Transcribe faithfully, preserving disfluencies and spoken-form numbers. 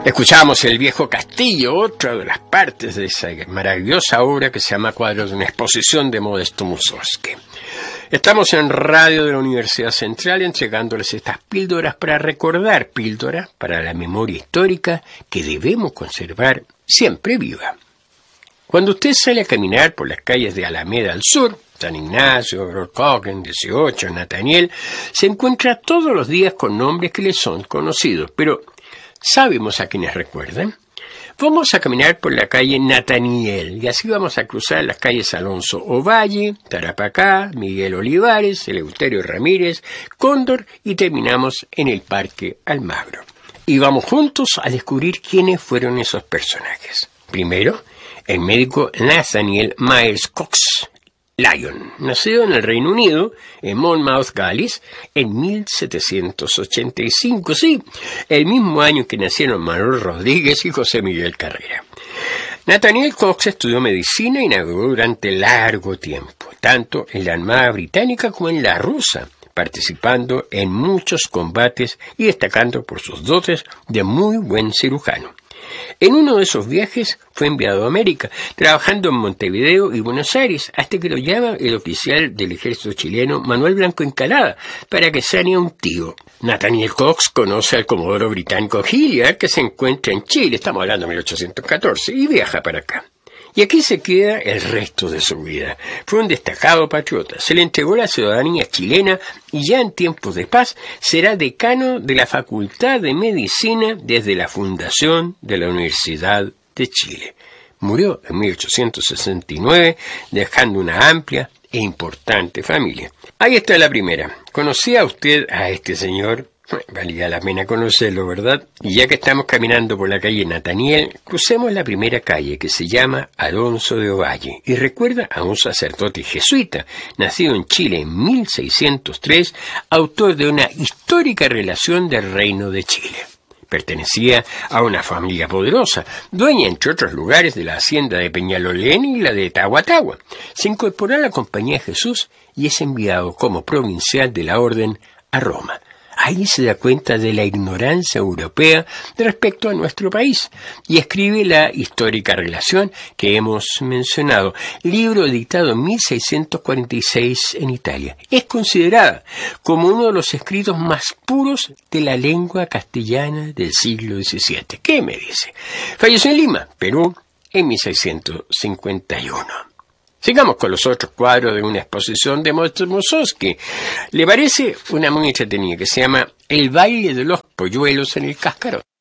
Escuchamos El Viejo Castillo, otra de las partes de esa maravillosa obra que se llama Cuadros de una exposición de Modesto Mussorgsky. Estamos en Radio de la Universidad Central entregándoles estas píldoras para recordar, píldoras para la memoria histórica que debemos conservar siempre viva. Cuando usted sale a caminar por las calles de Alameda al sur, San Ignacio, Brockhagen, dieciocho, Nathaniel, se encuentra todos los días con nombres que le son conocidos, pero ¿sabemos a quiénes recuerdan? Vamos a caminar por la calle Nathaniel y así vamos a cruzar las calles Alonso Ovalle, Tarapacá, Miguel Olivares, Eleuterio Ramírez, Cóndor y terminamos en el Parque Almagro. Y vamos juntos a descubrir quiénes fueron esos personajes. Primero, el médico Nathaniel Myers Cox Lyon, nacido en el Reino Unido, en Monmouth, Gales, en mil setecientos ochenta y cinco, sí, el mismo año que nacieron Manuel Rodríguez y José Miguel Carrera. Nathaniel Cox estudió medicina y navegó durante largo tiempo, tanto en la Armada Británica como en la rusa, participando en muchos combates y destacando por sus dotes de muy buen cirujano. En uno de esos viajes fue enviado a América, trabajando en Montevideo y Buenos Aires, hasta que lo llama el oficial del ejército chileno Manuel Blanco Encalada, para que sane a un tío. Nathaniel Cox conoce al comodoro británico Hilliard, que se encuentra en Chile, estamos hablando de mil ochocientos catorce, y viaja para acá. Y aquí se queda el resto de su vida. Fue un destacado patriota. Se le entregó la ciudadanía chilena y ya en tiempos de paz será decano de la Facultad de Medicina desde la fundación de la Universidad de Chile. Murió en mil ochocientos sesenta y nueve, dejando una amplia e importante familia. Ahí está la primera. ¿Conocía usted a este señor? Valía la pena conocerlo, ¿verdad? Y ya que estamos caminando por la calle Nathaniel, crucemos la primera calle que se llama Alonso de Ovalle y recuerda a un sacerdote jesuita, nacido en Chile en mil seiscientos tres, autor de una histórica relación del Reino de Chile. Pertenecía a una familia poderosa, dueña entre otros lugares de la hacienda de Peñalolén y la de Tahuatahua. Se incorporó a la Compañía de Jesús y es enviado como provincial de la Orden a Roma. Ahí se da cuenta de la ignorancia europea respecto a nuestro país y escribe la histórica relación que hemos mencionado, libro editado en mil seiscientos cuarenta y seis en Italia. Es considerada como uno de los escritos más puros de la lengua castellana del siglo diecisiete. ¿Qué me dice? Falleció en Lima, Perú, en mil seiscientos cincuenta y uno. Sigamos con los otros cuadros de una exposición de Modesto Mussorgsky. ¿Le parece una muy entretenida que se llama El baile de los polluelos en el cascarón?